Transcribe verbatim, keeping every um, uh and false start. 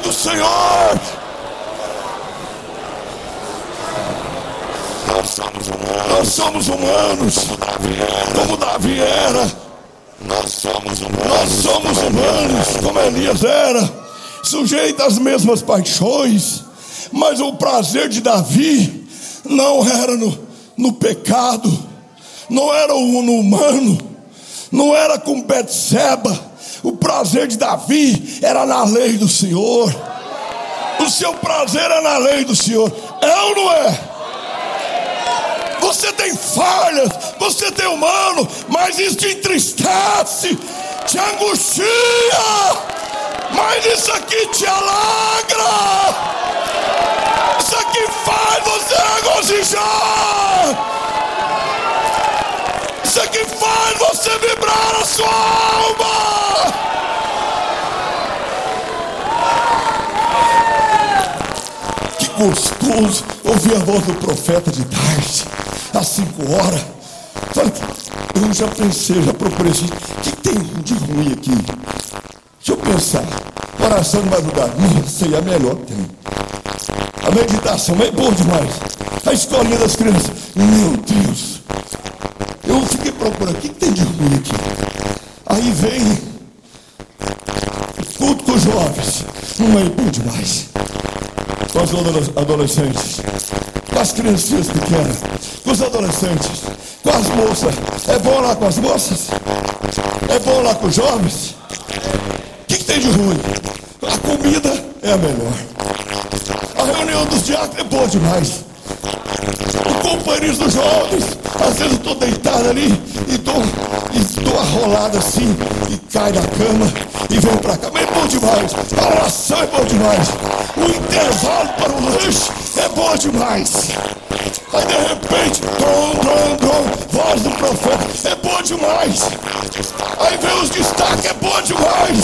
do Senhor. Nós somos humanos. Nós somos humanos. Como Davi era. Nós somos humanos. Nós somos humanos, como Elias era, sujeito às mesmas paixões. Mas o prazer de Davi não era no, no pecado, não era no humano, não era com Betseba. O prazer de Davi era na lei do Senhor. O seu prazer era na lei do Senhor. É ou não é? Você tem falhas, você tem humano, mas isso te entristece, te angustia, mas isso aqui te alegra, isso aqui faz você regozijar, isso aqui faz você vibrar a sua alma. Que gostoso ouvir a voz do profeta de tarde, às cinco horas. Eu já pensei, já procurei assim, o que tem de ruim aqui? Deixa eu pensar. Oração de madrugada, nossa, e a melhor tem. A meditação é boa demais. A escolinha das crianças, meu Deus. Eu fiquei procurando, o que tem de ruim aqui? Aí vem o culto com os jovens, não é bom demais. Com os adolescentes, com as criancinhas pequenas, com os adolescentes, com as moças. É bom lá com as moças? É bom lá com os jovens? O que, que tem de ruim? A comida é a melhor. A reunião dos diáconos é boa demais. O companheirismo dos jovens. Às vezes eu estou deitado ali e dou, e dou a rolada assim e cai da cama e venho para cá. Mas é bom demais. A oração é bom demais. O intervalo para o lanche é bom demais. Aí de repente, trom, trom, trom, voz do profeta, é bom demais. Aí vem os destaques, é bom demais.